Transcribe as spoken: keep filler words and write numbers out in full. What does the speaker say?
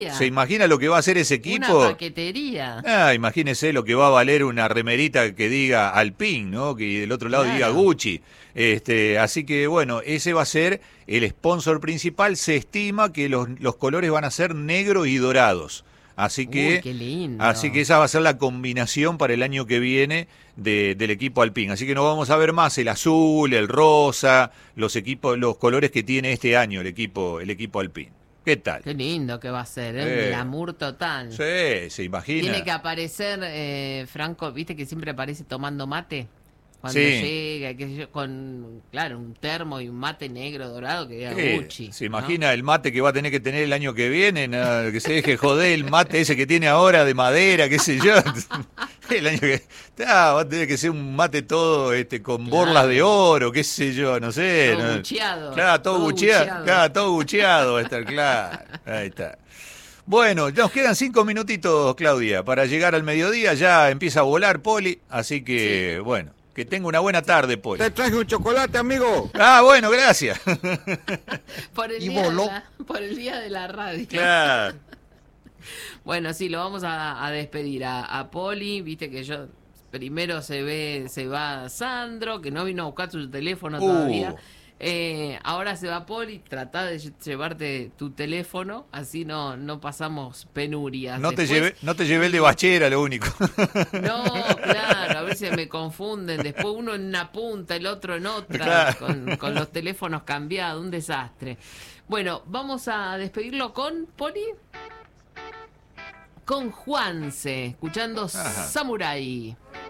¿Se imagina lo que va a hacer ese equipo? Una paquetería. Ah, imagínese lo que va a valer una remerita que diga Alpine, ¿no? Que del otro lado Claro. diga Gucci. Este, así que bueno, ese va a ser el sponsor principal. Se estima que los, los colores van a ser negros y dorados. Así que, Uy, qué lindo. así que esa va a ser la combinación para el año que viene de, del equipo Alpine. Así que no vamos a ver más el azul, el rosa, los equipos, los colores que tiene este año el equipo, el equipo Alpine. ¿Qué tal? Qué lindo que va a ser, ¿eh? Eh. Un glamour total. Sí, se imagina. Tiene que aparecer, eh, Franco, viste que siempre aparece tomando mate. Cuando Sí. llega, qué sé yo, con, claro, un termo y un mate negro dorado que diga Sí, Gucci. ¿se ¿no? imagina el mate que va a tener que tener el año que viene? No, que se deje joder el mate ese que tiene ahora de madera, qué sé yo. El año que ah, va a tener que ser un mate todo este con Claro. borlas de oro, qué sé yo, no sé. Todo no. bucheado. Claro, todo, todo bucheado, bucheado. claro, todo bucheado va a estar, claro. Ahí está. Bueno, nos quedan cinco minutitos, Claudia, para llegar al mediodía. Ya empieza a volar Poli, así que, Sí. bueno, que tenga una buena tarde, Poli. Te traje un chocolate, amigo. Ah, bueno, gracias. Por el, Y día de voló. la, por el día de la radio. Claro. Bueno, sí, lo vamos a, a despedir a, a Poli, viste que yo primero se ve, se va Sandro, que no vino a buscar su teléfono Uh. todavía. Eh, ahora se va Poli, trata de lle- llevarte tu teléfono, así no, no pasamos penurias. No te, Después- llevé, no te llevé el de bachera, lo único. No, claro, a veces me confunden. Después uno en una punta, el otro en otra, Claro. con, con los teléfonos cambiados, un desastre. Bueno, vamos a despedirlo con Poli. Con Juanse, escuchando Ajá. Samurai.